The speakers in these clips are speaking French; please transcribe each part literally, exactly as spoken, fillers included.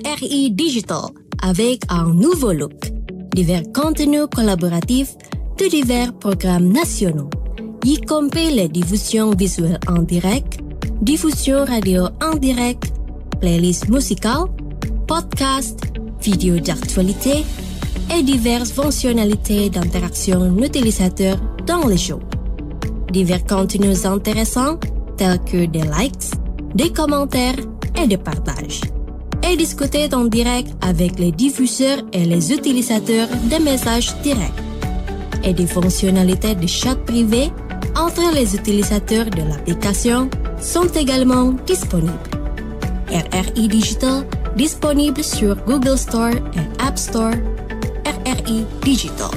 R I Digital avec un nouveau look, divers contenus collaboratifs de divers programmes nationaux, y compris les diffusions visuelles en direct, diffusion radio en direct, playlists musicales, podcasts, vidéos d'actualité et diverses fonctionnalités d'interaction utilisateur dans les shows. Divers contenus intéressants tels que des likes, des commentaires et des partages. Et discuter en direct avec les diffuseurs et les utilisateurs des messages directs. Et des fonctionnalités de chat privé entre les utilisateurs de l'application sont également disponibles. R R I Digital disponible sur Google Store et App Store. R R I Digital.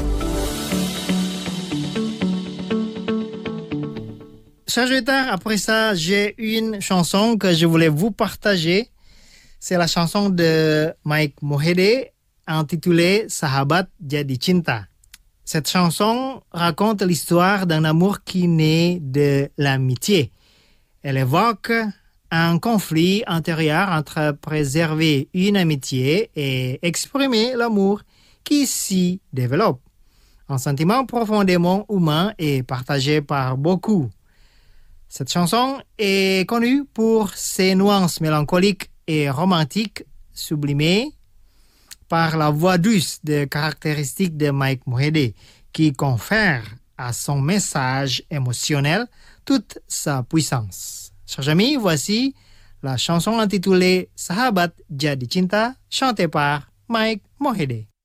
Chers auditeurs, après ça, j'ai une chanson que je voulais vous partager. C'est la chanson de Mike Mohede intitulée Sahabat Jadi Cinta. Cette chanson raconte l'histoire d'un amour qui naît de l'amitié. Elle évoque un conflit intérieur entre préserver une amitié et exprimer l'amour qui s'y développe. Un sentiment profondément humain et partagé par beaucoup. Cette chanson est connue pour ses nuances mélancoliques et romantiques sublimées par la voix douce de caractéristiques de Mike Mohede qui confère à son message émotionnel toute sa puissance. Chers amis, voici la chanson intitulée Sahabat Jadi Cinta chantée par Mike Mohede.